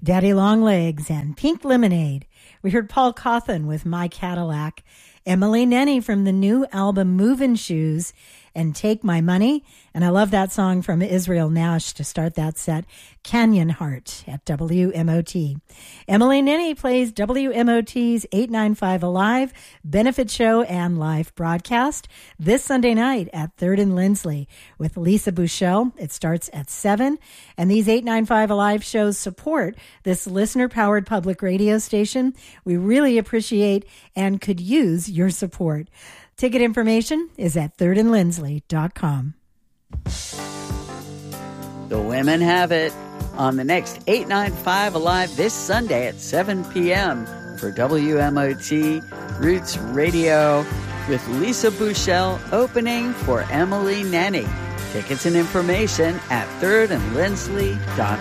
Daddy Longlegs and Pink Lemonade. We heard Paul Cawthon with My Cadillac, Emily Nenny from the new album Movin' Shoes, and Take My Money. And I love that song from Israel Nash to start that set, Canyon Heart at WMOT. Emily Nenny plays WMOT's 895 Alive benefit show and live broadcast this Sunday night at 3rd and Lindsley with Lisa Bouchel. It starts at 7. And these 895 Alive shows support this listener-powered public radio station. We really appreciate and could use your support. Ticket information is at thirdandlindsley.com. The women have it on the next 895 Alive this Sunday at 7 p.m. for WMOT Roots Radio with Lisa Bouchel opening for Emily Nenny. Tickets and information at thirdandlindsley.com.